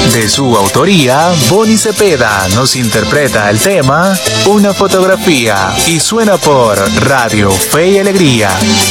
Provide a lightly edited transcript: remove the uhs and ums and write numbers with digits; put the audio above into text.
De su autoría, Bonnie Cepeda nos interpreta el tema Una fotografía y suena por Radio Fe y Alegría.